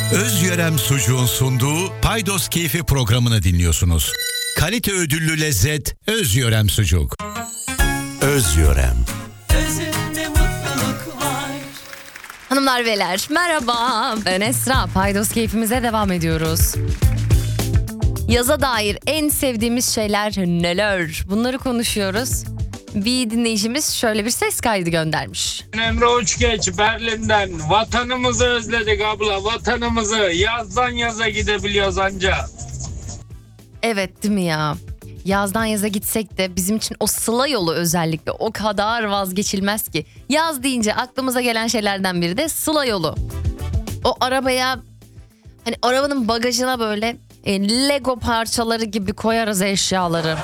Özyörem Sucuğun sunduğu Paydos Keyfi programını dinliyorsunuz. Kalite ödüllü lezzet Özyörem Sucuk. Özyörem. Özünde mutluluk var. Hanımlar beyler merhaba, ben Esra. Paydos keyfimize devam ediyoruz. Yaza dair en sevdiğimiz şeyler neler? Bunları konuşuyoruz. Bir dinleyicimiz şöyle bir ses kaydı göndermiş. Emre Uçgeç Berlin'den. Vatanımızı özledik abla, vatanımızı. Yazdan yaza gidebiliyoruz anca. Evet, değil mi ya? Yazdan yaza gitsek de bizim için o sıla yolu özellikle o kadar vazgeçilmez ki. Yaz deyince aklımıza gelen şeylerden biri de sıla yolu. O arabaya, hani arabanın bagajına böyle Lego parçaları gibi koyarız eşyaları.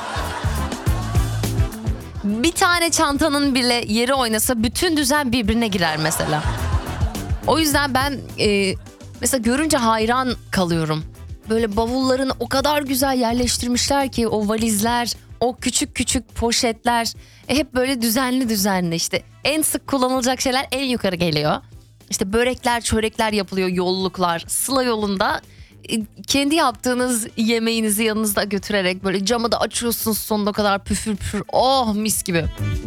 Bir tane çantanın bile yeri oynasa bütün düzen birbirine girer mesela. O yüzden ben mesela görünce hayran kalıyorum. Böyle bavullarını o kadar güzel yerleştirmişler ki o valizler, o küçük küçük poşetler hep böyle düzenli düzenli, işte en sık kullanılacak şeyler en yukarı geliyor. İşte börekler, çörekler yapılıyor, yolluklar. Sıla yolunda kendi yaptığınız yemeğinizi yanınızda götürerek böyle camı da açıyorsunuz sonuna kadar püfür püfür. Oh, mis gibi.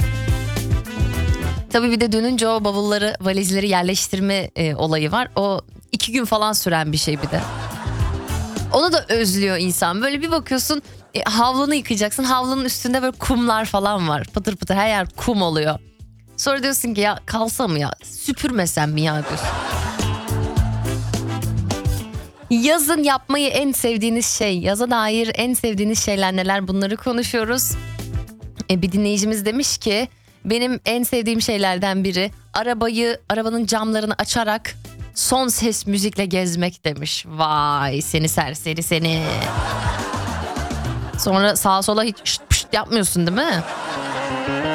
Tabii bir de dönünce o bavulları, valizleri yerleştirme olayı var. O 2 gün falan süren bir şey bir de. Onu da özlüyor insan. Böyle bir bakıyorsun havlunu yıkayacaksın. Havlunun üstünde böyle kumlar falan var. Pıtır pıtır her yer kum oluyor. Sonra diyorsun ki ya kalsa mı ya, süpürmesem mi ya diyorsun. Yazın yapmayı en sevdiğiniz şey, yaza dair en sevdiğiniz şeyler neler, bunları konuşuyoruz. Bir dinleyicimiz demiş ki benim en sevdiğim şeylerden biri arabanın camlarını açarak son ses müzikle gezmek demiş. Vay seni serseri seni. Sonra sağa sola hiç şşt pşt yapmıyorsun değil mi?